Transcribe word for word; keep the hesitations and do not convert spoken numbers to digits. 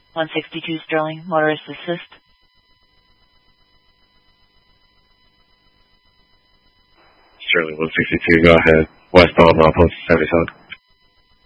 one sixty-two Sterling, motorist assist. Sterling one sixty-two, go ahead. Westbound, Mile Post seventy-seven.